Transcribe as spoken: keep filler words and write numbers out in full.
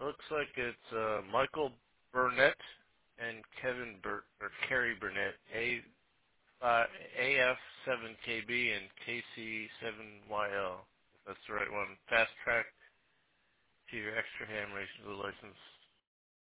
It looks like it's uh, Michael Burnett and Kevin Bur or Kerry Burnett, A uh, A F seven K B and K C seven Y L. If that's the right one. Fast track to your extra ham rations of license.